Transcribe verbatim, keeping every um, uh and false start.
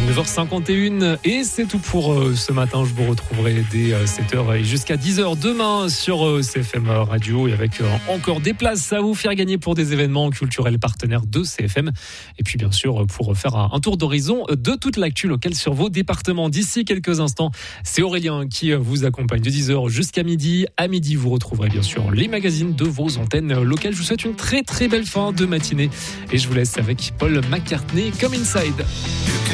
neuf heures cinquante et une et c'est tout pour euh, ce matin. Je vous retrouverai dès euh, sept heures et jusqu'à dix heures demain sur euh, C F M Radio et avec euh, encore des places à vous faire gagner pour des événements culturels partenaires de C F M. Et puis bien sûr pour faire un, un tour d'horizon de toute l'actu locale sur vos départements. D'ici quelques instants, c'est Aurélien qui vous accompagne de dix heures jusqu'à midi. À midi, vous retrouverez bien sûr les magazines de vos antennes locales. Je vous souhaite une très très belle fin de matinée et je vous laisse avec Paul McCartney comme Inside.